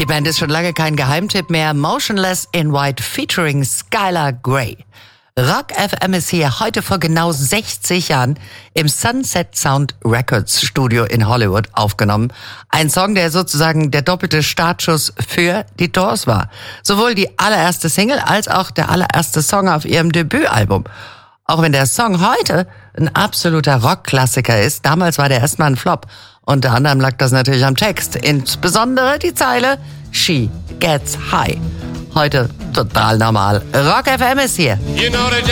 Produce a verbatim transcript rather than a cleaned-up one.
Die Band ist schon lange kein Geheimtipp mehr. Motionless in White featuring Skylar Grey. Rock F M ist hier heute vor genau sechzig Jahren im Sunset Sound Records Studio in Hollywood aufgenommen. Ein Song, der sozusagen der doppelte Startschuss für die Doors war. Sowohl die allererste Single als auch der allererste Song auf ihrem Debütalbum. Auch wenn der Song heute ein absoluter Rockklassiker ist, damals war der erstmal ein Flop. Unter anderem lag das natürlich am Text, insbesondere die Zeile She Gets High. Heute total normal. Rock F M ist hier. You know